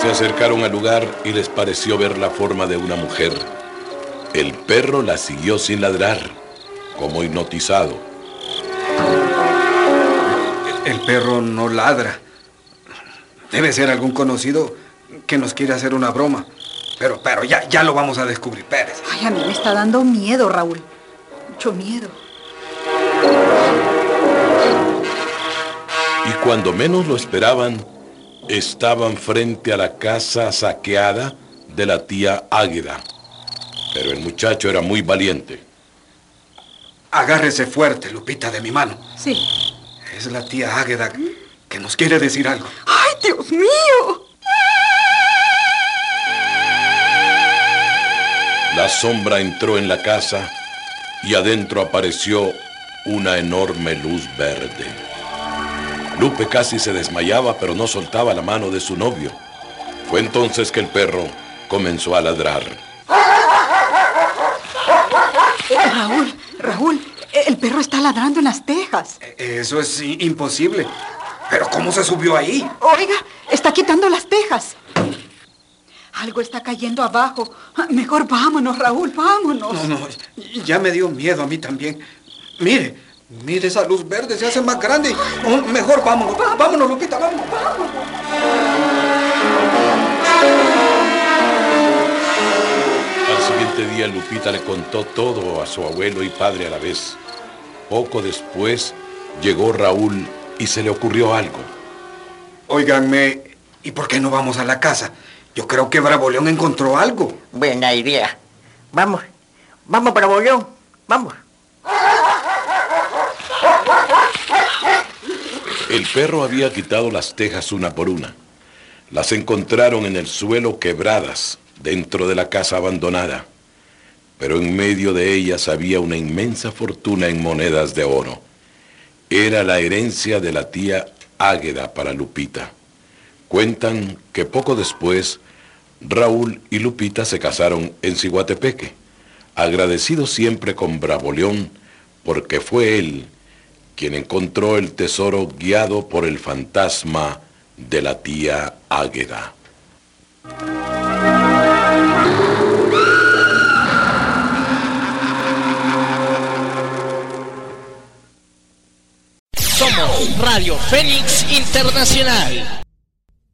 Se acercaron al lugar y les pareció ver la forma de una mujer. El perro la siguió sin ladrar, como hipnotizado. El perro no ladra. Debe ser algún conocido que nos quiere hacer una broma. Pero ya lo vamos a descubrir, Pérez. Ay, a mí me está dando miedo, Raúl. Mucho miedo. Y cuando menos lo esperaban, estaban frente a la casa saqueada de la tía Águeda. Pero el muchacho era muy valiente. Agárrese fuerte, Lupita, de mi mano. Sí. Es la tía Águeda que nos quiere decir algo. ¡Ay, Dios mío! La sombra entró en la casa y adentro apareció una enorme luz verde. Lupe casi se desmayaba, pero no soltaba la mano de su novio. Fue entonces que el perro comenzó a ladrar. Raúl, el perro está ladrando en las tejas. Eso es imposible. ¿Pero cómo se subió ahí? Oiga, está quitando las tejas. Algo está cayendo abajo. Mejor vámonos, Raúl, vámonos. No, ya me dio miedo a mí también. Mire, esa luz verde se hace más grande. Mejor vámonos. Vámonos, Lupita, vámonos. Al siguiente día, Lupita le contó todo a su abuelo y padre a la vez. Poco después, llegó Raúl y se le ocurrió algo. Óiganme, ¿y por qué no vamos a la casa? Yo creo que Bravo-León encontró algo. Buena idea. Vamos, Bravo-León, vamos. El perro había quitado las tejas una por una. Las encontraron en el suelo quebradas, dentro de la casa abandonada. Pero en medio de ellas había una inmensa fortuna en monedas de oro. Era la herencia de la tía Águeda para Lupita. Cuentan que poco después, Raúl y Lupita se casaron en Ciguatepeque, agradecidos siempre con Bravo-León, porque fue él quien encontró el tesoro guiado por el fantasma de la tía Águeda. Somos Radio Fénix Internacional.